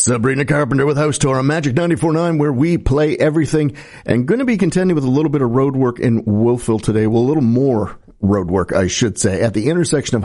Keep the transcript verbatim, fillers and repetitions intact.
Sabrina Carpenter with House Tour on Magic ninety-four point nine, where we play everything, and going to be contending with a little bit of road work in Wolfville today. Well, a little more road work, I should say, at the intersection of